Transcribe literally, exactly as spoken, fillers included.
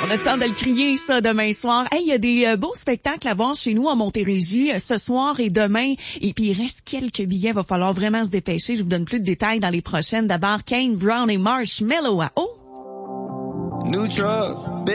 On a hâte de le crier, ça, demain soir. Hey, il y a des euh, beaux spectacles à voir chez nous à Montérégie euh, ce soir et demain. Et puis, il reste quelques billets. Il va falloir vraiment se dépêcher. Je vous donne plus de détails dans les prochaines. D'abord, Kane Brown et Marshmello à haut. New truck.